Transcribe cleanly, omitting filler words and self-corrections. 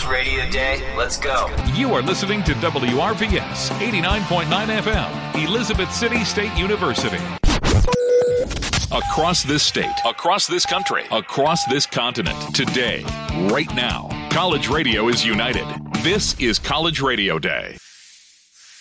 College Radio Day. Let's go. You are listening to WRVS 89.9 FM, Elizabeth City State University. Across this state, across this country, across this continent, today, right now, college radio is united. This is College Radio Day.